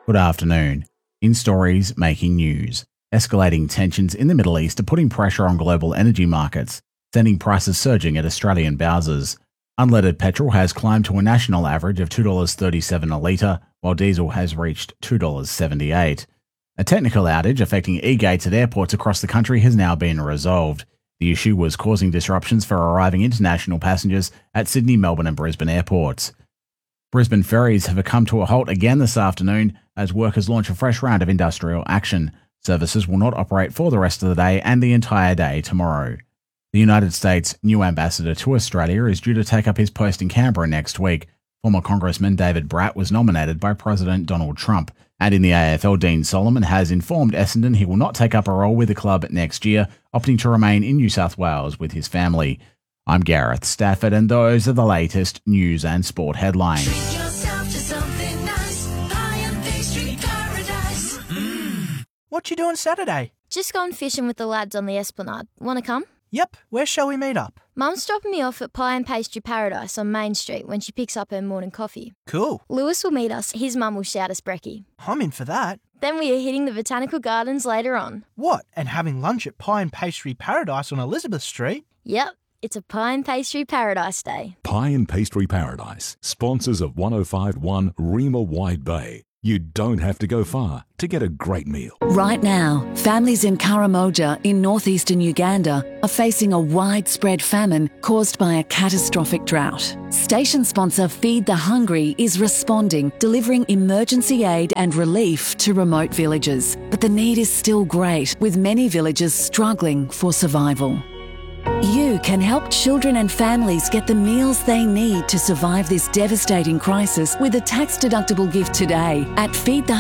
Good afternoon. In stories making news, escalating tensions in the Middle East are putting pressure on global energy markets, sending prices surging at Australian bowsers. Unleaded petrol has climbed to a national average of $2.37 a litre, while diesel has reached $2.78. A technical outage affecting e-gates at airports across the country has now been resolved. The issue was causing disruptions for arriving international passengers at Sydney, Melbourne and Brisbane airports. Brisbane ferries have come to a halt again this afternoon as workers launch a fresh round of industrial action. Services will not operate for the rest of the day and the entire day tomorrow. The United States' new ambassador to Australia is due to take up his post in Canberra next week. Former Congressman David Bratt was nominated by President Donald Trump. And in the AFL, Dean Solomon has informed Essendon he will not take up a role with the club next year, opting to remain in New South Wales with his family. I'm Gareth Stafford, and those are the latest news and sport headlines. Treat yourself to something nice. Pie and pastry paradise. What you doing Saturday? Just gone fishing with the lads on the Esplanade. Want to come? Yep, where shall we meet up? Mum's dropping me off at Pie and Pastry Paradise on Main Street when she picks up her morning coffee. Cool. Lewis will meet us. His mum will shout us brekkie. I'm in for that. Then we are hitting the Botanical Gardens later on. What, and having lunch at Pie and Pastry Paradise on Elizabeth Street? Yep, it's a Pie and Pastry Paradise Day. Pie and Pastry Paradise, sponsors of 105.1 Rima Wide Bay. You don't have to go far to get a great meal. Right now, families in Karamoja in northeastern Uganda are facing a widespread famine caused by a catastrophic drought. Station sponsor Feed the Hungry is responding, delivering emergency aid and relief to remote villages. But the need is still great, with many villages struggling for survival. You can help children and families get the meals they need to survive this devastating crisis with a tax-deductible gift today at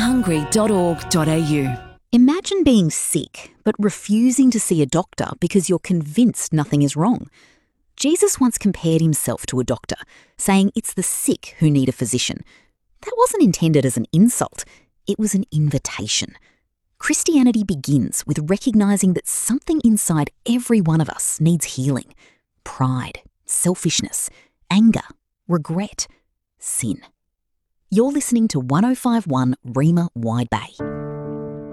feedthehungry.org.au. Imagine being sick, but refusing to see a doctor because you're convinced nothing is wrong. Jesus once compared himself to a doctor, saying it's the sick who need a physician. That wasn't intended as an insult, it was an invitation. Christianity begins with recognising that something inside every one of us needs healing. Pride, selfishness, anger, regret, sin. You're listening to 105.1 Rima Wide Bay.